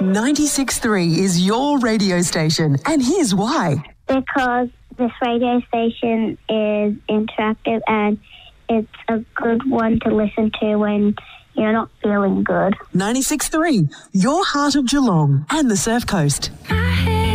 96.3 is your radio station, and here's why. Because this radio station is interactive and it's a good one to listen to when you're not feeling good. 96.3, your heart of Geelong and the Surf Coast.